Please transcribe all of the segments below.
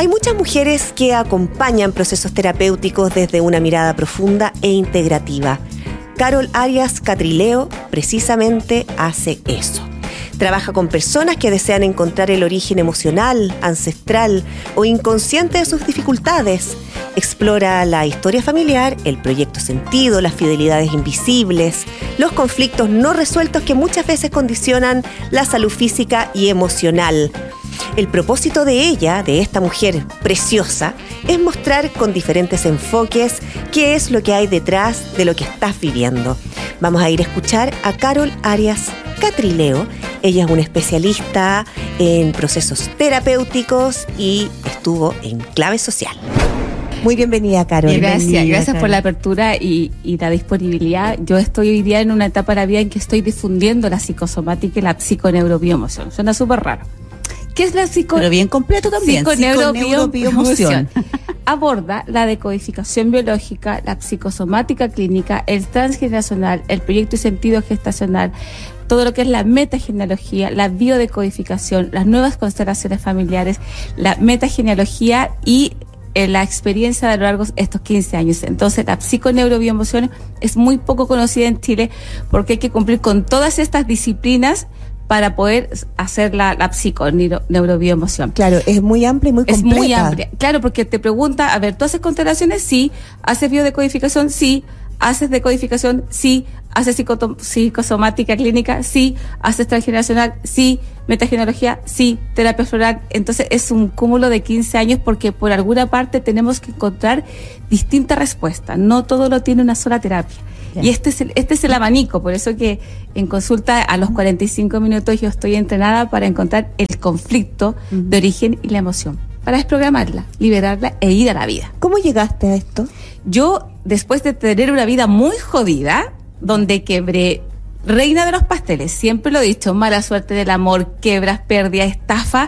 Hay muchas mujeres que acompañan procesos terapéuticos desde una mirada profunda e integrativa. Carol Arias Catrileo precisamente hace eso. Trabaja con personas que desean encontrar el origen emocional, ancestral o inconsciente de sus dificultades. Explora la historia familiar, el proyecto sentido, las fidelidades invisibles, los conflictos no resueltos que muchas veces condicionan la salud física y emocional. El propósito de ella, de esta mujer preciosa, es mostrar con diferentes enfoques qué es lo que hay detrás de lo que estás viviendo. Vamos a ir a escuchar a Carol Arias Catrileo. Ella es una especialista en procesos terapéuticos y estuvo en Clave Social. Muy bienvenida, Carol. Gracias por la apertura y la disponibilidad. Yo estoy hoy día en una etapa de la vida en que estoy difundiendo la psicosomática y la psiconeurobioemoción. Suena súper raro. ¿Qué es la Pero bien completo también. Psiconeurobiomoción. Aborda la decodificación biológica, la psicosomática clínica, el transgeneracional, el proyecto y sentido gestacional, todo lo que es la metagenealogía, la biodecodificación, las nuevas constelaciones familiares, la metagenealogía y la experiencia de a lo largo de estos 15 años. Entonces, la psiconeurobiomoción es muy poco conocida en Chile porque hay que cumplir con todas estas disciplinas para poder hacer la psiconeurobiomoción. Claro, es muy amplia y muy completa. Es muy amplia. Claro, porque te pregunta, a ver, ¿tú haces constelaciones? Sí. ¿Haces biodecodificación? Sí. ¿Haces decodificación? Sí. ¿Haces psicosomática clínica? Sí. ¿Haces transgeneracional? Sí. ¿Metagenealogía? Sí. ¿Terapia floral? Entonces es un cúmulo de 15 años porque por alguna parte tenemos que encontrar distintas respuestas. No todo lo tiene una sola terapia. Y este es el abanico, por eso que en consulta a los 45 minutos yo estoy entrenada para encontrar el conflicto de origen y la emoción, para desprogramarla, liberarla e ir a la vida. ¿Cómo llegaste a esto? Yo, después de tener una vida muy jodida, donde quebré, reina de los pasteles, siempre lo he dicho, mala suerte del amor, quebras, pérdidas, estafa,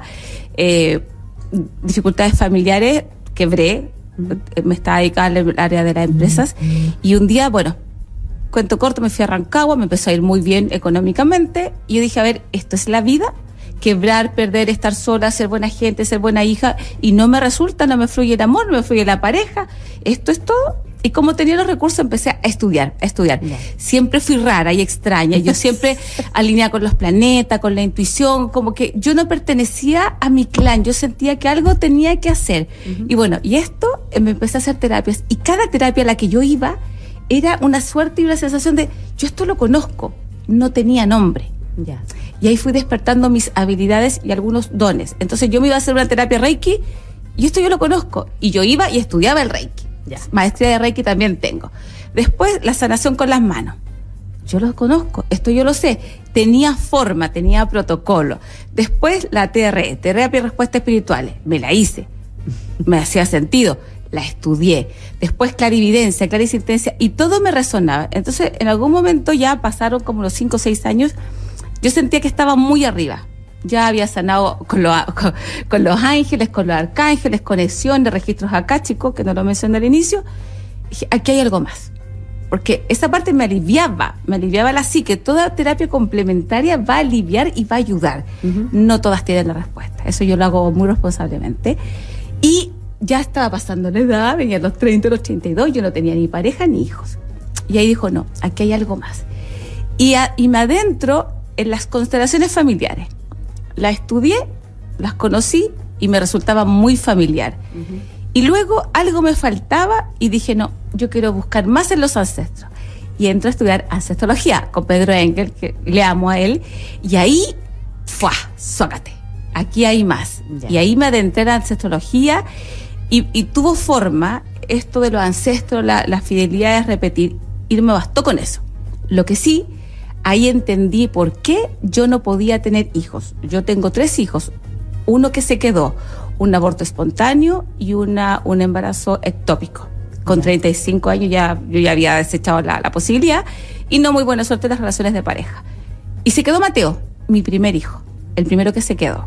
dificultades familiares, quebré, me estaba dedicada al área de las empresas, y un día, bueno, cuento corto, me fui a Rancagua, me empezó a ir muy bien económicamente, y yo dije, a ver, ¿esto es la vida? Quebrar, perder, estar sola, ser buena gente, ser buena hija, y no me resulta, no me fluye el amor, no me fluye la pareja, ¿esto es todo? Y como tenía los recursos, empecé a estudiar. Yeah. Siempre fui rara y extraña, yo siempre alineada con los planetas, con la intuición, como que yo no pertenecía a mi clan, yo sentía que algo tenía que hacer. Y bueno, y esto, me empecé a hacer terapias, y cada terapia a la que yo iba, era una suerte y una sensación de, yo esto lo conozco, no tenía nombre. Ya. Y ahí fui despertando mis habilidades y algunos dones. Entonces yo me iba a hacer una terapia Reiki, y esto yo lo conozco. Y yo iba y estudiaba el Reiki. Ya. Maestría de Reiki también tengo. Después, la sanación con las manos. Yo lo conozco, esto yo lo sé. Tenía forma, tenía protocolo. Después, la TRE, terapia y respuestas espirituales. Me la hice. Me hacía sentido. La estudié, después clarividencia, clarisentencia, y todo me resonaba. Entonces, en algún momento ya pasaron como los 5 o 6 años, yo sentía que estaba muy arriba. Ya había sanado con los ángeles, con los arcángeles, conexión de registros akáshicos, que no lo mencioné al inicio. Dije, aquí hay algo más. Porque esa parte me aliviaba la psique. Toda terapia complementaria va a aliviar y va a ayudar. No todas tienen la respuesta. Eso yo lo hago muy responsablemente. Y ya estaba pasando la edad, venía a los 30, los 32, yo no tenía ni pareja ni hijos. Y ahí dijo, no, aquí hay algo más. Y me adentro en las constelaciones familiares. Las estudié, las conocí y me resultaba muy familiar. Y luego algo me faltaba y dije, no, yo quiero buscar más en los ancestros. Y entro a estudiar ancestrología con Pedro Engel, que le amo a él, y ahí, ¡fua! ¡Zócate! Aquí hay más. Ya. Y ahí me adentré en la ancestrología y tuvo forma esto de los ancestros, la fidelidad de repetir, y me bastó con eso. Lo que sí, ahí entendí por qué yo no podía tener hijos. Yo tengo 3 hijos, uno que se quedó, un aborto espontáneo y un embarazo ectópico. Con 35 años yo ya había desechado la posibilidad, y no muy buena suerte en las relaciones de pareja. Y se quedó Mateo, mi primer hijo, el primero que se quedó.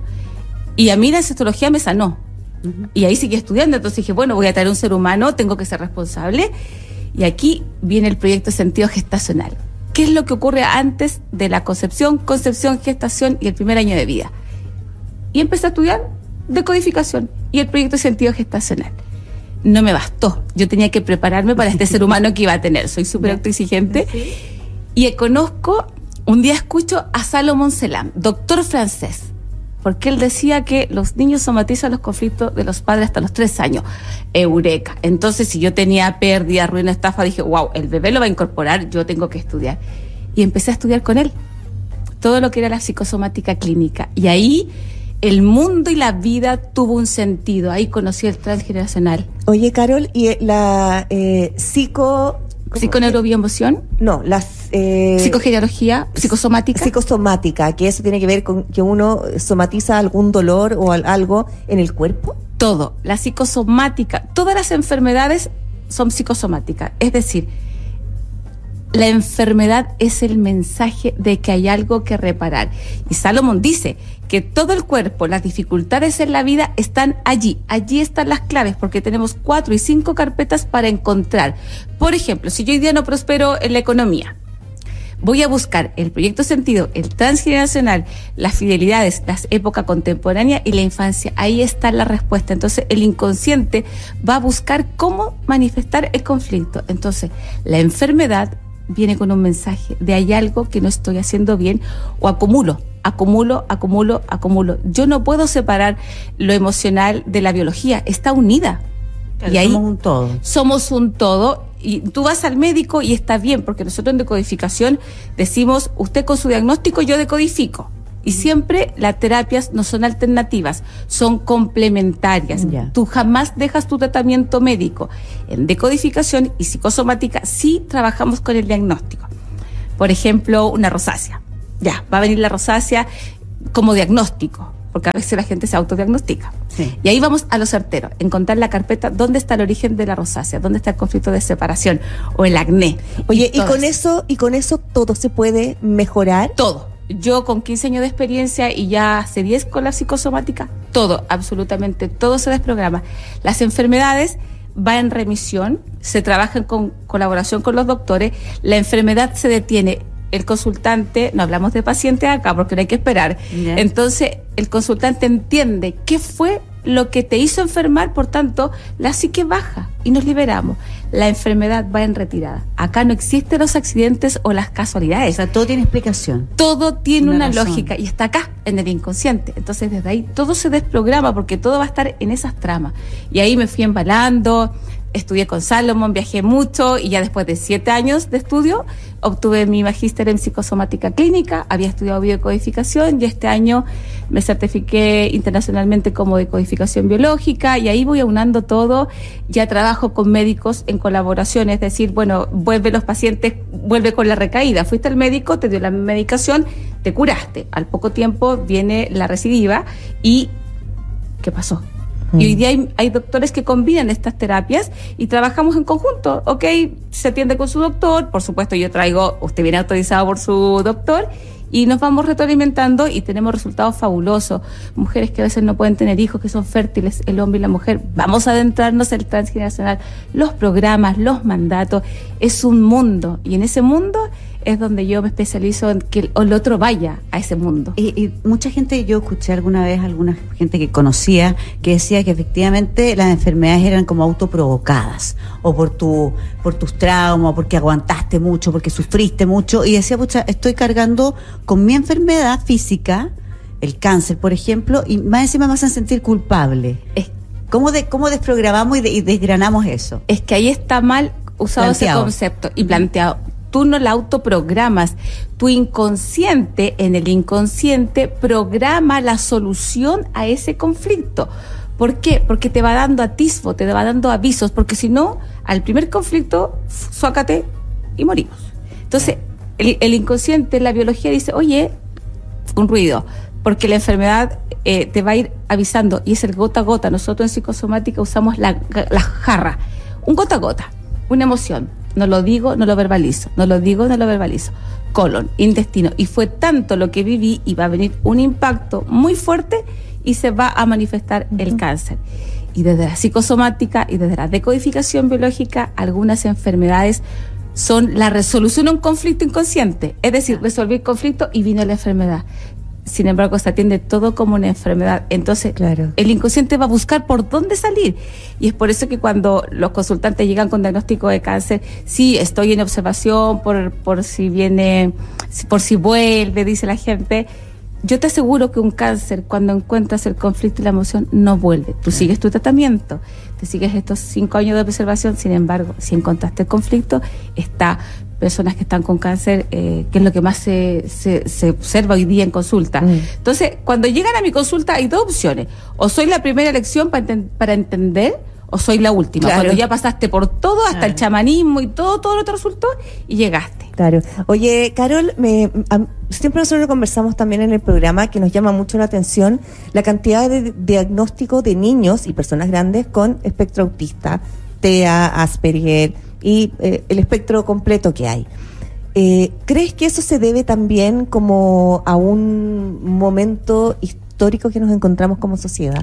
Y a mí la ancestrología me sanó. Y ahí seguí estudiando, entonces dije, bueno, voy a traer un ser humano, tengo que ser responsable. Y aquí viene el proyecto de sentido gestacional. ¿Qué es lo que ocurre antes de la concepción, gestación y el primer año de vida? Y empecé a estudiar decodificación y el proyecto de sentido gestacional. No me bastó. Yo tenía que prepararme para este ser humano que iba a tener. Soy súper autoexigente. ¿Sí? Y un día escucho a Salomón Selam, doctor francés, porque él decía que los niños somatizan los conflictos de los padres hasta los 3 años. Eureka. Entonces, si yo tenía pérdida, ruina, estafa, dije, wow, el bebé lo va a incorporar, yo tengo que estudiar. Y empecé a estudiar con él todo lo que era la psicosomática clínica. Y ahí el mundo y la vida tuvo un sentido. Ahí conocí el transgeneracional. Oye, Carol, ¿y la psiconeurobiemoción? No, psicogenealogía, psicosomática. Psicosomática, que eso tiene que ver con que uno somatiza algún dolor o algo en el cuerpo. Todo, la psicosomática, todas las enfermedades son psicosomáticas. Es decir, la enfermedad es el mensaje de que hay algo que reparar. Y Salomón dice que todo el cuerpo, las dificultades en la vida están allí. Allí están las claves, porque tenemos 4 y 5 carpetas para encontrar. Por ejemplo, si yo hoy día no prospero en la economía, voy a buscar el proyecto sentido, el transgeneracional, las fidelidades, las épocas contemporáneas y la infancia. Ahí está la respuesta. Entonces, el inconsciente va a buscar cómo manifestar el conflicto. Entonces, la enfermedad viene con un mensaje de hay algo que no estoy haciendo bien o acumulo. Yo no puedo separar lo emocional de la biología, está unida. Claro, y ahí somos un todo. Y tú vas al médico y está bien, porque nosotros en decodificación decimos, usted con su diagnóstico, yo decodifico. Y siempre las terapias no son alternativas, son complementarias. Ya. Tú jamás dejas tu tratamiento médico. En decodificación y psicosomática sí trabajamos con el diagnóstico. Por ejemplo, una rosácea. Ya, va a venir la rosácea como diagnóstico, porque a veces la gente se autodiagnostica. Sí. Y ahí vamos a lo certero, encontrar la carpeta, dónde está el origen de la rosácea, dónde está el conflicto de separación o el acné. Oye, y con eso todo se puede mejorar. Todo. Yo con 15 años de experiencia y ya hace 10 con la psicosomática, todo, absolutamente todo se desprograma. Las enfermedades van en remisión, se trabajan con colaboración con los doctores, la enfermedad se detiene. El consultante, no hablamos de paciente acá porque no hay que esperar. Yeah. Entonces, el consultante entiende qué fue lo que te hizo enfermar, por tanto, la psique baja y nos liberamos. La enfermedad va en retirada. Acá no existen los accidentes o las casualidades. O sea, todo tiene explicación. Todo tiene una razón. lógica y está acá, en el inconsciente. Entonces, desde ahí todo se desprograma porque todo va a estar en esas tramas. Y ahí me fui embalando, estudié con Salomón, viajé mucho y ya después de 7 años de estudio obtuve mi magíster en psicosomática clínica, había estudiado biodecodificación y este año me certifiqué internacionalmente como decodificación biológica y ahí voy aunando todo. Ya trabajo con médicos en colaboración, es decir, bueno, vuelve los pacientes, vuelve con la recaída, fuiste al médico, te dio la medicación, te curaste, al poco tiempo viene la recidiva y ¿qué pasó? Y hoy día hay doctores que combinan estas terapias y trabajamos en conjunto. Ok, se atiende con su doctor, por supuesto usted viene autorizado por su doctor y nos vamos retroalimentando y tenemos resultados fabulosos. Mujeres que a veces no pueden tener hijos, que son fértiles, el hombre y la mujer. Vamos a adentrarnos en el transgeneracional, los programas, los mandatos. Es un mundo y en ese mundo es donde yo me especializo en que el otro vaya a ese mundo. Y mucha gente, yo escuché alguna vez alguna gente que conocía que decía que efectivamente las enfermedades eran como autoprovocadas o por tus traumas, porque aguantaste mucho, porque sufriste mucho y decía, pucha, estoy cargando con mi enfermedad física, el cáncer, por ejemplo, y más encima me hacen sentir culpable. ¿Cómo desprogramamos y desgranamos eso? Es que ahí está mal usado planteado. Ese concepto y planteado. Tú no la autoprogramas, tu inconsciente, en el inconsciente, programa la solución a ese conflicto. ¿Por qué? Porque te va dando atisbo, te va dando avisos, porque si no, al primer conflicto, suácate y morimos. Entonces, el inconsciente, la biología dice, oye, un ruido, porque la enfermedad te va a ir avisando, y es el gota a gota. Nosotros en psicosomática usamos la jarra, un gota a gota, una emoción. No lo digo, no lo verbalizo. No lo digo, no lo verbalizo. Colon, intestino. Y fue tanto lo que viví y va a venir un impacto muy fuerte y se va a manifestar el cáncer. Y desde la psicosomática y desde la decodificación biológica, algunas enfermedades son la resolución a un conflicto inconsciente. Es decir, resolví el conflicto y vino la enfermedad. sin embargo se atiende todo como una enfermedad. Entonces Claro. el inconsciente va a buscar por dónde salir, y es por eso que cuando los consultantes llegan con diagnóstico de cáncer, sí, estoy en observación por si viene, por si vuelve, dice la gente. Yo te aseguro que un cáncer, cuando encuentras el conflicto y la emoción, no vuelve. Tú sigues tu tratamiento, te sigues estos 5 años de observación. Sin embargo, si encontraste el conflicto, está personas que están con cáncer, que es lo que más se observa hoy día en consulta. Entonces, cuando llegan a mi consulta hay 2 opciones. O soy la primera elección para entender, o soy la última. Claro. Cuando ya pasaste por todo, hasta el chamanismo y todo lo que te resultó, y llegaste. Claro. Oye, Carol, siempre nosotros conversamos también en el programa que nos llama mucho la atención la cantidad de diagnósticos de niños y personas grandes con espectro autista, TEA, Asperger y el espectro completo que hay. ¿Crees que eso se debe también como a un momento histórico que nos encontramos como sociedad?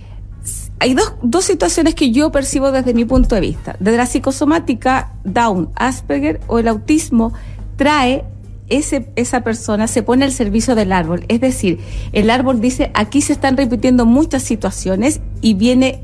Hay dos situaciones que yo percibo desde mi punto de vista. Desde la psicosomática, Down, Asperger o el autismo trae esa persona, se pone al servicio del árbol. Es decir, el árbol dice, aquí se están repitiendo muchas situaciones y viene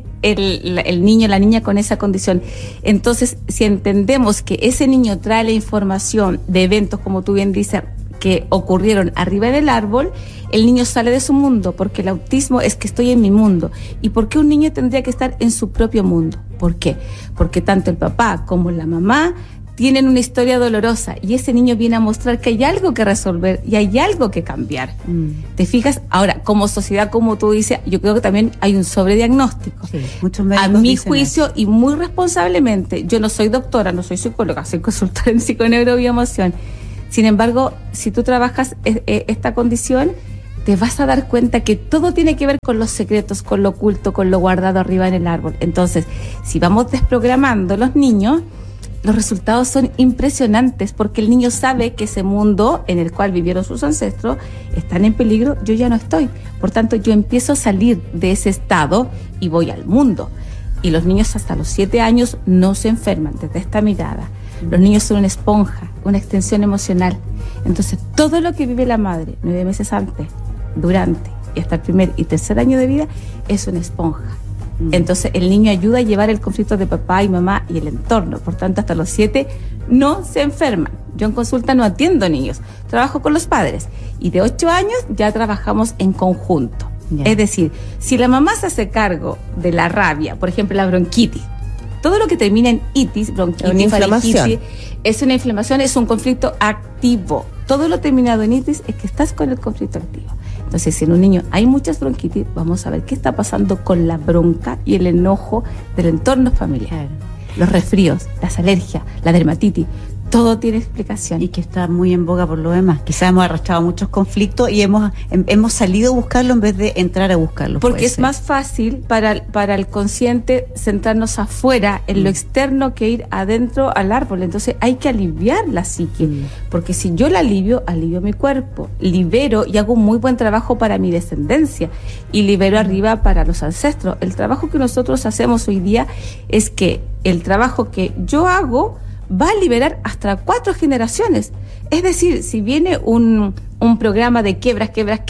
el niño, la niña con esa condición. Entonces, si entendemos que ese niño trae la información de eventos, como tú bien dices, que ocurrieron arriba del árbol, el niño sale de su mundo, porque el autismo es que estoy en mi mundo. ¿Y por qué un niño tendría que estar en su propio mundo? ¿Por qué? Porque tanto el papá como la mamá tienen una historia dolorosa, y ese niño viene a mostrar que hay algo que resolver y hay algo que cambiar. ¿Te fijas? Ahora, como sociedad, como tú dices, yo creo que también hay un sobrediagnóstico. Sí, muchos médicos a mi dicen juicio, eso. y muy responsablemente, yo no soy doctora, no soy psicóloga, soy consultora en psiconeurobiemoción. Sin embargo, si tú trabajas esta condición, te vas a dar cuenta que todo tiene que ver con los secretos, con lo oculto, con lo guardado arriba en el árbol. Entonces, si vamos desprogramando los niños, los resultados son impresionantes, porque el niño sabe que ese mundo en el cual vivieron sus ancestros están en peligro, yo ya no estoy. Por tanto, yo empiezo a salir de ese estado y voy al mundo. Y los niños hasta los 7 años no se enferman desde esta mirada. Los niños son una esponja, una extensión emocional. Entonces, todo lo que vive la madre 9 meses antes, durante y hasta el 1er y 3er año de vida es una esponja. Entonces, el niño ayuda a llevar el conflicto de papá y mamá y el entorno. Por tanto, hasta los 7 no se enferman. Yo en consulta no atiendo niños, trabajo con los padres. Y de 8 años ya trabajamos en conjunto. Ya. Es decir, si la mamá se hace cargo de la rabia, por ejemplo, la bronquitis, todo lo que termina en itis, bronquitis, Una inflamación. faringitis, es una inflamación, es un conflicto activo. Todo lo terminado en itis es que estás con el conflicto activo. Entonces, si en un niño hay muchas bronquitis, vamos a ver qué está pasando con la bronca y el enojo del entorno familiar. Claro. Los resfríos, las alergias, la dermatitis, todo tiene explicación. Y que está muy en boga por lo demás. Quizás hemos arrastrado muchos conflictos y hemos salido a buscarlo en vez de entrar a buscarlo. Porque es más fácil para el consciente centrarnos afuera, en lo externo, que ir adentro al árbol. Entonces hay que aliviar la psique. Porque si yo la alivio mi cuerpo, libero y hago un muy buen trabajo para mi descendencia y libero arriba para los ancestros. El trabajo que nosotros hacemos hoy día es que el trabajo que yo hago va a liberar hasta 4 generaciones. Es decir, si viene un programa de quiebras,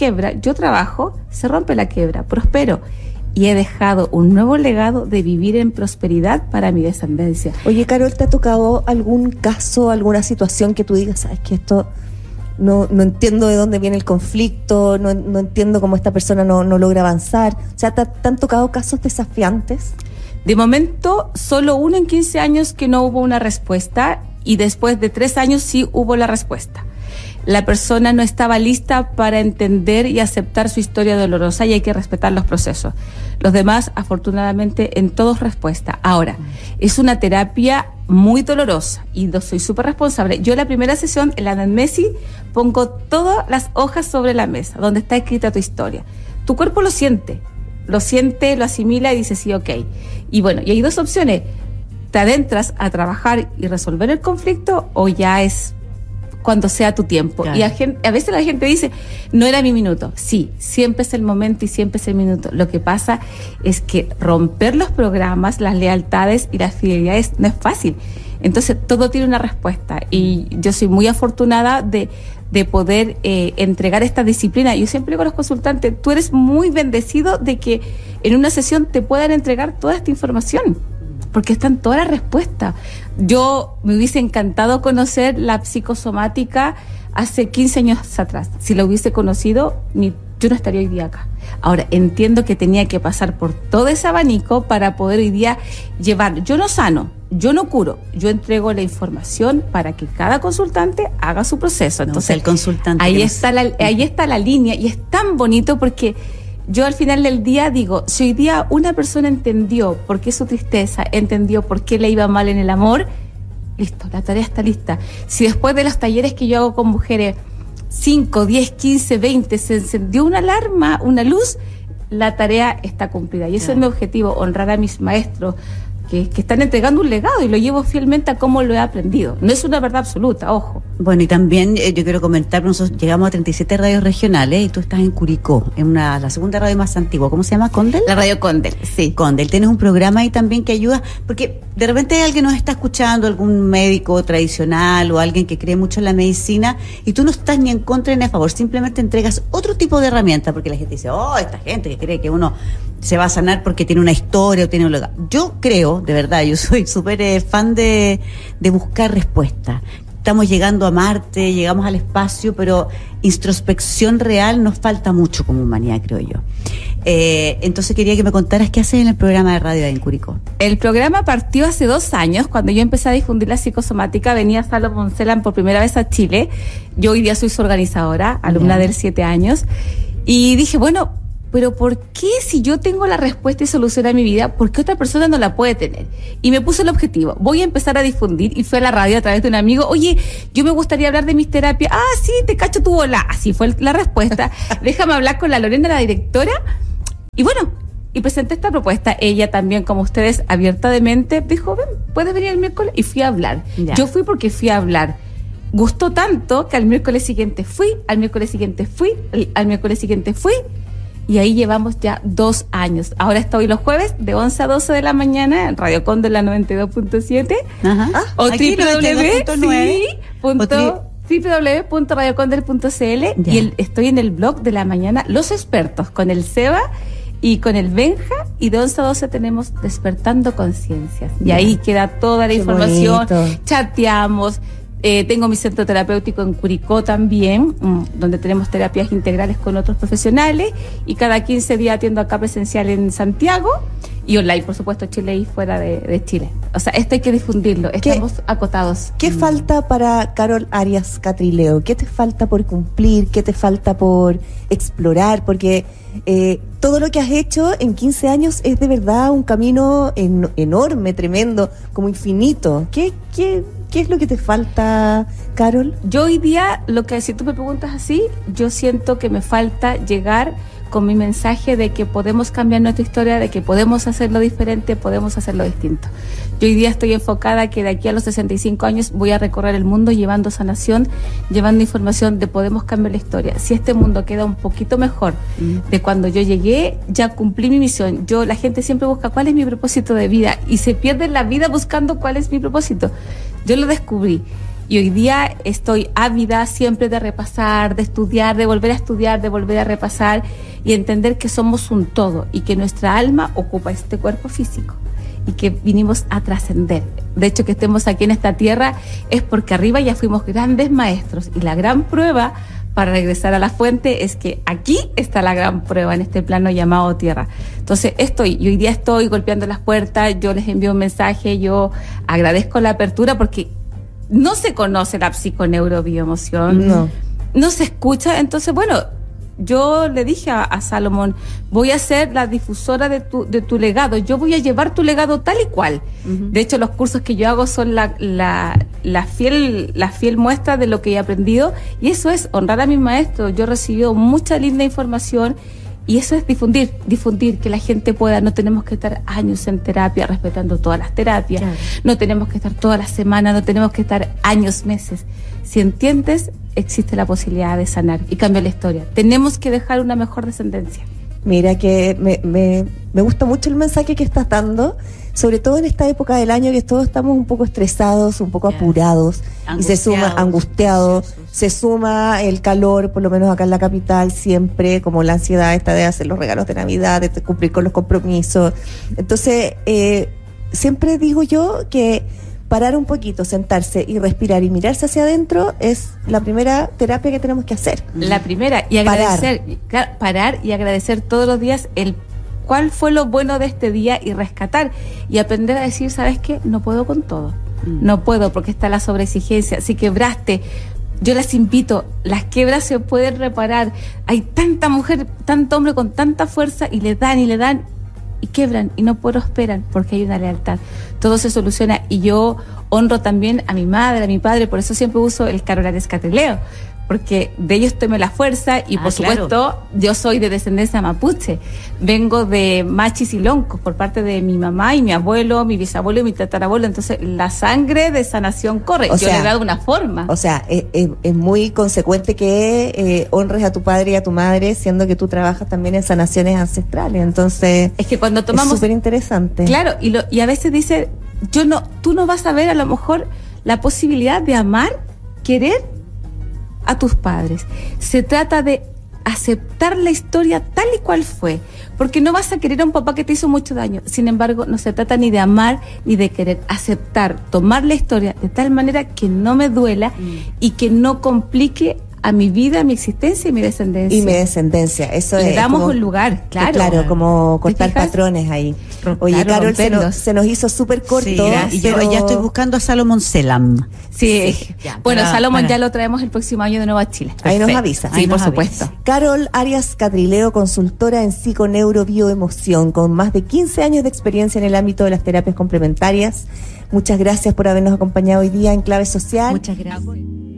yo trabajo, se rompe la quiebra, prospero. Y he dejado un nuevo legado de vivir en prosperidad para mi descendencia. Oye, Carol, ¿te ha tocado algún caso, alguna situación que tú digas, sabes que esto no entiendo de dónde viene el conflicto, no entiendo cómo esta persona no logra avanzar? O sea, ¿te han tocado casos desafiantes? De momento, solo 1 en 15 años que no hubo una respuesta, y después de 3 años sí hubo la respuesta. La persona no estaba lista para entender y aceptar su historia dolorosa, y hay que respetar los procesos. Los demás, afortunadamente, en todos respuesta. Ahora, es una terapia muy dolorosa y soy súper responsable. Yo en la primera sesión, en la anamnesis, pongo todas las hojas sobre la mesa, donde está escrita tu historia. Tu cuerpo lo siente, lo asimila y dice sí, ok. Y bueno, y hay 2 opciones. Te adentras a trabajar y resolver el conflicto, o ya es cuando sea tu tiempo. Claro. Y a veces la gente dice, no era mi minuto. Sí, siempre es el momento y siempre es el minuto. Lo que pasa es que romper los programas, las lealtades y las fidelidades no es fácil. Entonces todo tiene una respuesta, y yo soy muy afortunada de de poder entregar esta disciplina. Yo siempre digo a los consultantes, tú eres muy bendecido de que en una sesión te puedan entregar toda esta información, porque están todas las respuestas. Yo me hubiese encantado conocer la psicosomática hace 15 años atrás. Si la hubiese conocido, yo no estaría hoy día acá. Ahora, entiendo que tenía que pasar por todo ese abanico para poder hoy día llevar. Yo no sano, yo no curo, yo entrego la información para que cada consultante haga su proceso. Entonces, el consultante. ahí está la línea, y es tan bonito porque yo al final del día digo, si hoy día una persona entendió por qué su tristeza, entendió por qué le iba mal en el amor, listo, la tarea está lista. Si después de los talleres que yo hago con mujeres, 5, 10, 15, 20, se encendió una alarma, una luz, la tarea está cumplida. Y ese es mi objetivo, honrar a mis maestros que están entregando un legado, y lo llevo fielmente a cómo lo he aprendido. No es una verdad absoluta, ojo. Bueno, y también yo quiero comentar, nosotros llegamos a 37 radios regionales y tú estás en Curicó, en la segunda radio más antigua. ¿Cómo se llama? ¿Condel? La radio Condel, sí. Condel. Tienes un programa ahí también que ayuda, porque de repente alguien nos está escuchando, algún médico tradicional o alguien que cree mucho en la medicina, y tú no estás ni en contra ni a favor, simplemente entregas otro tipo de herramienta, porque la gente dice, esta gente que cree que uno se va a sanar porque tiene una historia o tiene un legado. Yo creo, de verdad, yo soy súper fan de buscar respuestas. Estamos llegando a Marte, llegamos al espacio, pero introspección real nos falta mucho como humanidad, creo yo. Entonces quería que me contaras qué haces en el programa de radio en Curicó. El programa partió hace 2 años, cuando yo empecé a difundir la psicosomática. Venía Salomón Celan por primera vez a Chile. Yo hoy día soy su organizadora, alumna de él 7 años. Y dije, bueno, pero ¿por qué si yo tengo la respuesta y solución a mi vida, por qué otra persona no la puede tener? Y me puse el objetivo, voy a empezar a difundir, y fue a la radio a través de un amigo, oye, yo me gustaría hablar de mis terapias. Sí, te cacho tu bola. Así fue la respuesta. Déjame hablar con la Lorena, la directora. Y bueno, y presenté esta propuesta. Ella también, como ustedes, abierta de mente, dijo, ven, puedes venir el miércoles, y fui a hablar. Ya. Yo fui porque fui a hablar. Gustó tanto que al miércoles siguiente fui, al miércoles siguiente fui, al miércoles siguiente fui, y ahí llevamos ya 2 años. Ahora estoy los jueves de 11 a 12 de la mañana en Radio Condel, la 92.7. O www.radiocondel.cl. Estoy en el blog de la mañana, Los Expertos, con el Seba y con el Benja, y de 11 a 12 tenemos Despertando Conciencias. Y ahí queda toda la información, chateamos. Tengo mi centro terapéutico en Curicó también, donde tenemos terapias integrales con otros profesionales, y cada 15 días atiendo acá presencial en Santiago, y online, por supuesto, Chile y fuera de Chile. O sea, esto hay que difundirlo, estamos acotados. ¿Qué falta para Carol Arias Catrileo? ¿Qué te falta por cumplir? ¿Qué te falta por explorar? Porque todo lo que has hecho en 15 años es de verdad un camino enorme, tremendo, como infinito. ¿Qué es lo que te falta, Carol? Yo hoy día, si tú me preguntas así, yo siento que me falta llegar con mi mensaje de que podemos cambiar nuestra historia, de que podemos hacerlo diferente, podemos hacerlo distinto. Yo hoy día estoy enfocada que de aquí a los 65 años voy a recorrer el mundo llevando sanación, llevando información de podemos cambiar la historia. Si este mundo queda un poquito mejor de cuando yo llegué, ya cumplí mi misión. La gente siempre busca cuál es mi propósito de vida y se pierde la vida buscando cuál es mi propósito. Yo lo descubrí. Y hoy día estoy ávida siempre de repasar, de estudiar, de volver a estudiar, de volver a repasar y entender que somos un todo y que nuestra alma ocupa este cuerpo físico y que vinimos a trascender. De hecho, que estemos aquí en esta tierra es porque arriba ya fuimos grandes maestros, y la gran prueba para regresar a la fuente es que aquí está la gran prueba en este plano llamado tierra. Entonces y hoy día estoy golpeando las puertas, yo les envío un mensaje, yo agradezco la apertura porque no se conoce la psiconeurobioemoción, no se escucha. Entonces, bueno, yo le dije a Salomón, voy a ser la difusora de tu legado, yo voy a llevar tu legado tal y cual. De hecho, los cursos que yo hago son la fiel muestra de lo que he aprendido, y eso es honrar a mis maestros. Yo he recibido mucha linda información, y eso es difundir, que la gente pueda. No tenemos que estar años en terapia, respetando todas las terapias, claro. No tenemos que estar todas las semanas, no tenemos que estar años, meses. Si entiendes, existe la posibilidad de sanar y cambiar la historia. Tenemos que dejar una mejor descendencia. Mira que me gusta mucho el mensaje que estás dando, sobre todo en esta época del año que todos estamos un poco estresados, un poco apurados, y se suma angustiados, se suma el calor, por lo menos acá en la capital, siempre como la ansiedad esta de hacer los regalos de Navidad, de cumplir con los compromisos. Entonces, siempre digo yo que parar un poquito, sentarse y respirar y mirarse hacia adentro es la primera terapia que tenemos que hacer. La primera, y agradecer, parar y agradecer todos los días cuál fue lo bueno de este día y rescatar y aprender a decir, ¿sabes qué? No puedo con todo. No puedo porque está la sobreexigencia. Si quebraste, yo las invito, las quiebras se pueden reparar. Hay tanta mujer, tanto hombre con tanta fuerza y le dan y quebran y no prosperan porque hay una lealtad. Todo se soluciona y yo honro también a mi madre, a mi padre, por eso siempre uso el Carol Arias Catrileo, porque de ellos tomé la fuerza y por supuesto yo soy de descendencia mapuche, vengo de machis y loncos por parte de mi mamá y mi abuelo, mi bisabuelo y mi tatarabuelo, entonces la sangre de esa nación corre, yo le he dado una forma. O sea, es muy consecuente que honres a tu padre y a tu madre, siendo que tú trabajas también en sanaciones ancestrales, entonces es que cuando tomamos, es súper interesante. Claro, y a veces dice, tú no vas a ver a lo mejor la posibilidad de amar, querer a tus padres. Se trata de aceptar la historia tal y cual fue, porque no vas a querer a un papá que te hizo mucho daño. Sin embargo, no se trata ni de amar ni de querer, aceptar, tomar la historia de tal manera que no me duela y que no complique a mi vida, a mi existencia y mi descendencia. Y mi descendencia, eso le es. damos como, un lugar, claro. Claro, como cortar patrones ahí. Oye, claro, Carol, se nos hizo súper corto. Sí, y yo ya estoy buscando a Salomón Selam. Sí. Bueno, Salomón ya lo traemos el próximo año de nuevo a Chile. Ahí nos avisa. Sí, por supuesto. Carol Arias Catrileo, consultora en psiconeurobioemoción, con más de 15 años de experiencia en el ámbito de las terapias complementarias. Muchas gracias por habernos acompañado hoy día en Clave Social. Muchas gracias.